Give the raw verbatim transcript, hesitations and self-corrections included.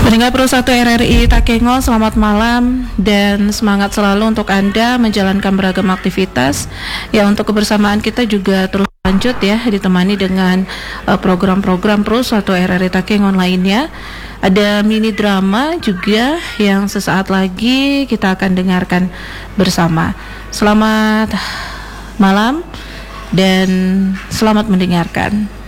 Pendengar Pro satu R R I Takengon, selamat malam dan semangat selalu untuk Anda menjalankan beragam aktivitas. Ya, untuk kebersamaan kita juga terus lanjut ya, ditemani dengan uh, program-program Pro satu R R I Takengon lainnya. Ada mini drama juga yang sesaat lagi kita akan dengarkan bersama. Selamat malam dan selamat mendengarkan.